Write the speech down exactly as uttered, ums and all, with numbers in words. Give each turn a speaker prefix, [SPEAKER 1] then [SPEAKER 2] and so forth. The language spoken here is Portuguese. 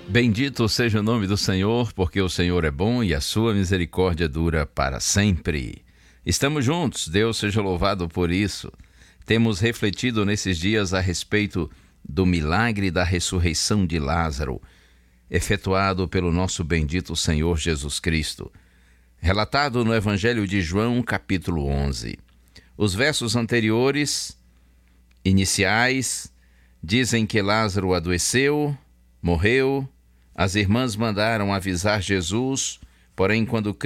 [SPEAKER 1] Bendito seja o nome do Senhor, porque o Senhor é bom e a sua misericórdia dura para sempre. Estamos juntos, Deus seja louvado por isso. Temos refletido nesses dias a respeito do milagre da ressurreição de Lázaro, efetuado pelo nosso bendito Senhor Jesus Cristo, relatado no Evangelho de João, capítulo onze. Os versos anteriores, iniciais, dizem que Lázaro adoeceu, morreu. As irmãs mandaram avisar Jesus, porém, quando